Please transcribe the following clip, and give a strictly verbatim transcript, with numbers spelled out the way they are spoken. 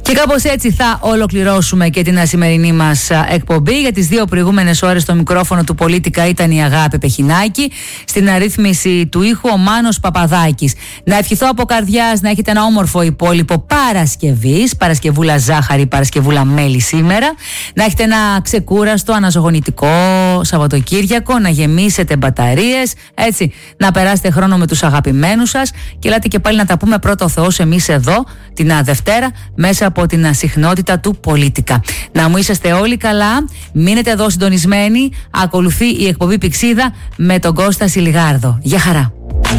Και κάπως έτσι θα ολοκληρώσουμε και την σημερινή μας εκπομπή. Για τις δύο προηγούμενες ώρες το μικρόφωνο του Πολίτικα ήταν η Αγάπη Πεχινάκη. Στην αρρύθμιση του ήχου ο Μάνος Παπαδάκης. Να ευχηθώ από καρδιάς να έχετε ένα όμορφο υπόλοιπο Παρασκευής. Παρασκευούλα ζάχαρη, Παρασκευούλα μέλι σήμερα. Να έχετε ένα ξεκούραστο, αναζωογονητικό Σαββατοκύριακο. Να γεμίσετε μπαταρίες. Έτσι, να περάσετε χρόνο με τους αγαπημένους σας. Και ελάτε και πάλι να τα πούμε πρώτο Θεός εμείς εδώ την Δευτέρα μέσα από την συχνότητα του Πολίτικα. Να μου είσαστε όλοι καλά, μείνετε εδώ συντονισμένοι. Ακολουθεί η εκπομπή Πηξίδα με τον Κώστα Σιλιγάρδο. Γεια χαρά.